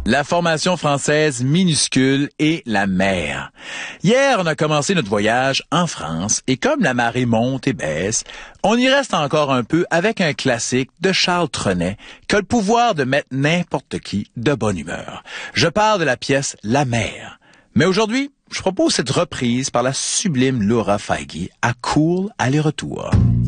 La formation française minuscule et la mer. Hier, on a commencé notre voyage en France et comme la marée monte et baisse, on y reste encore un peu avec un classique de Charles Trenet qui a le pouvoir de mettre n'importe qui de bonne humeur. Je parle de la pièce La mer. Mais aujourd'hui, je propose cette reprise par la sublime Laura Feige à Cool aller-retour.